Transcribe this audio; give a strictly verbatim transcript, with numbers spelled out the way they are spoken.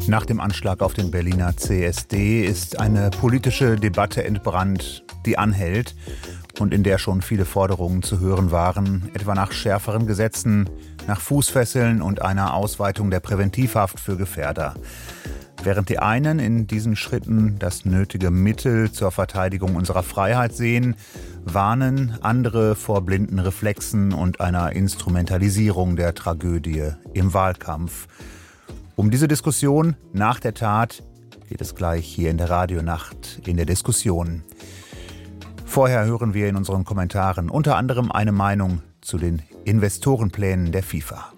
Nach dem Anschlag auf den Berliner C S D ist eine politische Debatte entbrannt, die anhält und in der schon viele Forderungen zu hören waren, etwa nach schärferen Gesetzen, nach Fußfesseln und einer Ausweitung der Präventivhaft für Gefährder. Während die einen in diesen Schritten das nötige Mittel zur Verteidigung unserer Freiheit sehen, warnen andere vor blinden Reflexen und einer Instrumentalisierung der Tragödie im Wahlkampf. Um diese Diskussion nach der Tat geht es gleich hier in der Radionacht in der Diskussion. Vorher hören wir in unseren Kommentaren unter anderem eine Meinung zu den Investorenplänen der FIFA.